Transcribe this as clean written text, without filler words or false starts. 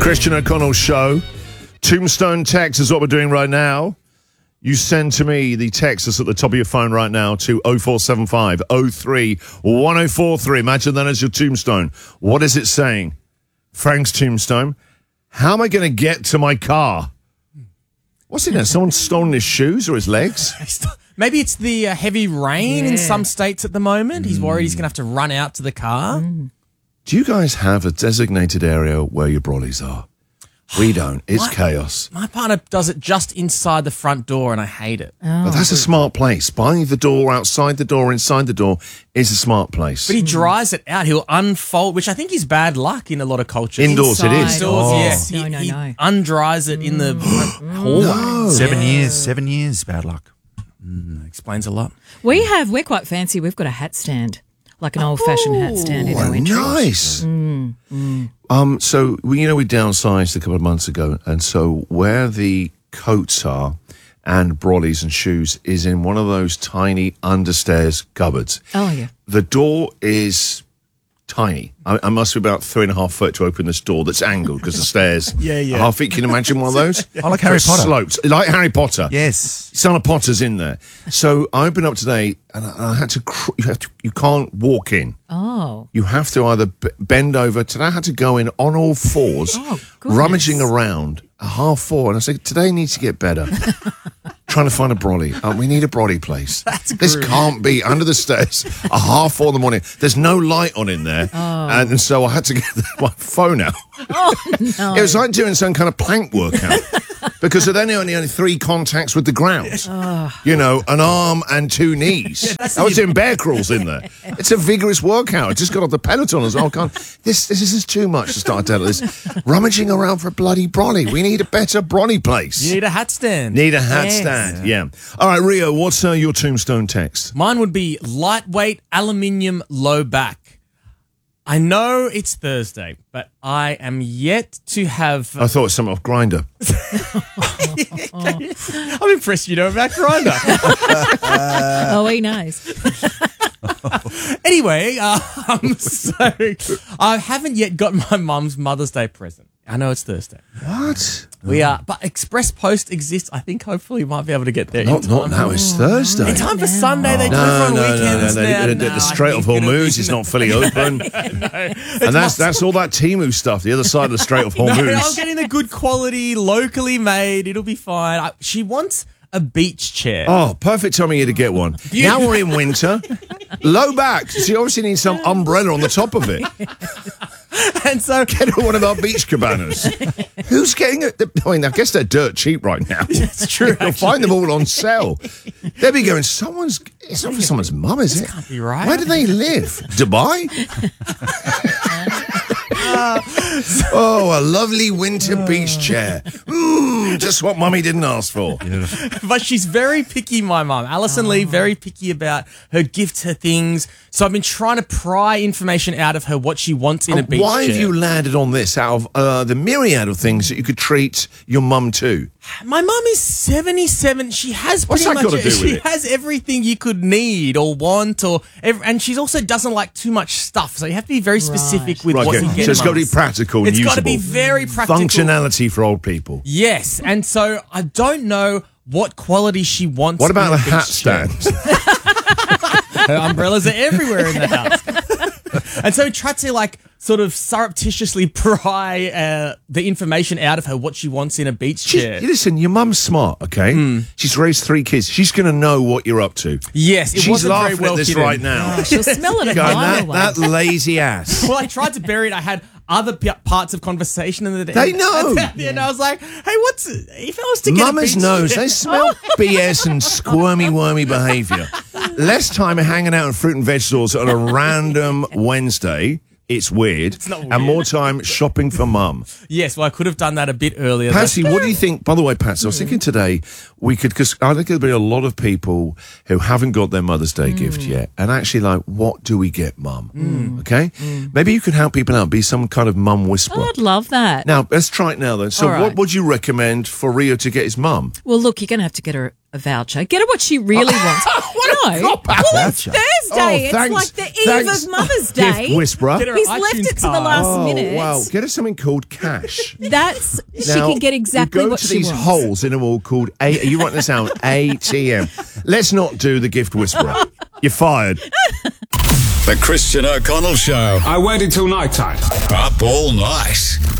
Christian O'Connell Show. Tombstone text is what we're doing right now. You send to me the text that's at the top of your phone right now to 0475 03 1043. Imagine that as your tombstone. What is it saying? Frank's tombstone. How am I going to get to my car? What's in there? Someone's stolen his shoes or his legs? Maybe it's the heavy rain in some states at the moment. He's worried he's going to have to run out to the car. Do you guys have a designated area where your brollies are? We don't. It's chaos. My partner does it just inside the front door, and I hate it. But that's a smart place. By the door, outside the door, inside the door is a smart place. But he dries it out. He'll unfold, which I think is bad luck in a lot Indoors of cultures. it is. Indoors, yes. No. He undries it in the hallway. No. 7 years, bad luck. Explains a lot. We're quite fancy. We've got a hat stand, like an old-fashioned hat stand in our entry. Nice. So we downsized a couple of months ago, and so where the coats are and brollies and shoes is in one of those tiny understairs cupboards. Oh, yeah. The door is tiny. I must be about 3.5 foot to open this door that's angled because the stairs are half feet. Can you imagine one of those? I like Harry Potter. Slopes. Like Harry Potter. Yes. Son of Potter's in there. So I opened up today and I had to, you can't walk in. Oh. You have to either bend over. Today I had to go in on all fours, rummaging around at 3:30. And I said, today needs to get better. Trying to find a brolly. We need a brolly place. This can't be under the stairs at 4:30 in the morning. There's no light on in there. And so I had to get my phone out. Oh, no. It was like doing some kind of plank workout. Because there are only 3 contacts with the ground. An arm and 2 knees. I was doing bear crawls in there. It's a vigorous workout. I just got off the Peloton as well. This is too much to start telling this. Rummaging around for a bloody brolly. We need a better brolly place. You need a hat stand. Need a hat stand, yeah. All right, Rio, what's your tombstone text? Mine would be lightweight aluminium low back. I know it's Thursday, but I am yet to have... I thought it was something off Grindr. I'm impressed you know about Grindr. Oh, he knows. Anyway, so I haven't yet got my mum's Mother's Day present. I know it's Thursday. What? We are, but Express Post exists. I think hopefully we might be able to get there. Not now, it's Thursday. In time for Sunday, they do it on weekends now. The Strait of Hormuz is not fully open. And that's all that Temu stuff, the other side of the Strait of Hormuz. No, I'm getting the good quality, locally made. It'll be fine. She wants a beach chair. Oh, perfect time of year to get one. Now we're in winter. Low back. So you obviously need some umbrella on the top of it. And so get her one of our beach cabanas. Who's getting it? I guess they're dirt cheap right now. It's true. You'll find them all on sale. They'll be going, it's not for someone's mum, is it? Can't be right. Where do they live? Dubai? A lovely winter beach chair. Just what mummy didn't ask for. But she's very picky, my mum. Alison Lee, very picky about her gifts, her things. So I've been trying to pry information out of her what she wants in a beach Why chair. have you landed on this out of the myriad of things that you could treat your mum to? My mum is 77. She has What's pretty that much got to do with she it? has everything you could need or want, and she also doesn't like too much stuff. So you have to be very specific with what you get. So it's got to be mums. practical and It's usable. got to be very practical. Functionality for old people. Yes, and so I don't know what quality she wants. What about in a beach hat chair. stand? Her umbrellas are everywhere in the house. And so we tried to sort of surreptitiously pry the information out of her what she wants in a beach chair. Listen, your mum's smart, okay? She's raised 3 kids. She's going to know what you're up to. Yes, it she's wasn't very laughing well at this hidden. right now. She'll smell it a Going, mile away. that lazy ass. Well, I tried to bury it. I had other parts of conversation in the day. They know. And I was like, hey, if I was to get Mama's a beach nose, chair? they smell BS and squirmy, wormy behaviour. Less time hanging out in fruit and vegetables on a random Wednesday. It's weird. It's not weird. And more time shopping for mum. Yes, well, I could have done that a bit earlier. Patsy, what do you think? By the way, Patsy, I was thinking today because I think there'll be a lot of people who haven't got their Mother's Day gift yet, and actually what do we get, mum? Okay, maybe you could help people out, be some kind of mum whisperer. Oh, I'd love that. Now let's try it now then. So, All right. what would you recommend for Rio to get his mum? Well, look, you're going to have to get her a voucher. Get her what she really wants. Well, it's Thursday. It's thanks. like the eve of Mother's Day. Gift whisperer. Get her He's iTunes left it to the card. last minute. Wow, get her something called cash. She Now, can get exactly you go what to she these wants. holes in a wall called are you writing this down? ATM. Let's not do the gift whisperer. You're fired. The Christian O'Connell Show. I waited till night time. Up all night.